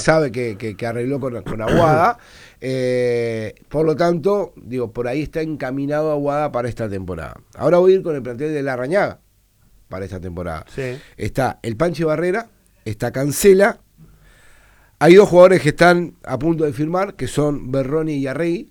sabe que arregló con Aguada. Por lo tanto, digo, por ahí está encaminado Aguada para esta temporada. Ahora voy a ir con el plantel de Larrañaga para esta temporada. Sí. Está el Panche Barrera, está Cancela. Hay 2 jugadores que están a punto de firmar, que son Berroni y Arregui.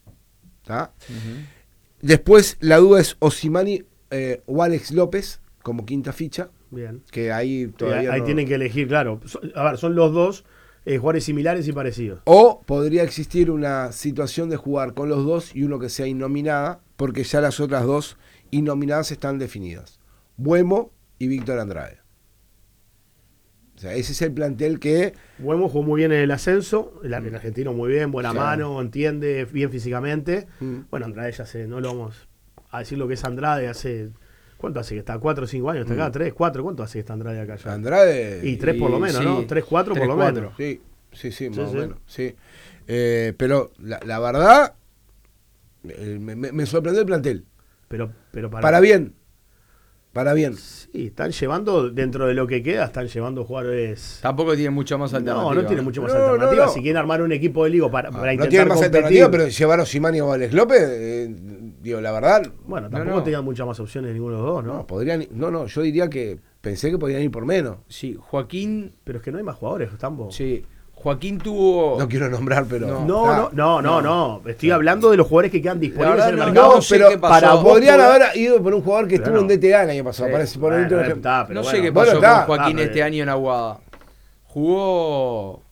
Después la duda es Osimani o Alex López como quinta ficha. Bien. Que ahí todavía ahí no... tienen que elegir, claro. A ver, son los dos jugadores similares y parecidos. O podría existir una situación de jugar con los dos y uno que sea innominada, porque ya las otras 2 innominadas están definidas. Buemo y Víctor Andrade. O sea, ese es el plantel que... Buemo jugó muy bien en el ascenso, el argentino muy bien, buena mano, entiende bien físicamente. Bueno, Andrade ya no lo vamos a decir lo que es Andrade hace... ¿Cuánto hace que está? 4 o 5 años, está acá, 3, 4, ¿cuánto hace que está Andrade acá ya? Andrade... Y 3 por lo menos, sí, ¿no? 3, 4 por lo menos. Sí, más o menos, sí. Pero la verdad, me sorprendió el plantel. Pero para bien. Para bien. Sí, están llevando, dentro de lo que queda, están llevando jugadores... Tampoco tiene mucha más alternativa. No tiene mucho más alternativa. Si quieren armar un equipo de liga para intentar no tiene más competir, alternativa, pero llevar a Osimani o a Alex López, digo, la verdad... Bueno, tampoco tenían muchas más opciones ninguno de los dos, ¿no? No, podrían... No, yo diría que pensé que podían ir por menos. Sí, Joaquín... Pero es que no hay más jugadores, tampoco. Sí, Joaquín tuvo... No quiero nombrar, pero... No. Estoy hablando de los jugadores que quedan disponibles en el mercado. No, pero para podrían haber ido por un jugador que estuvo en DTA el año pasado. No sé qué pasó con Joaquín este año en Aguada. Jugó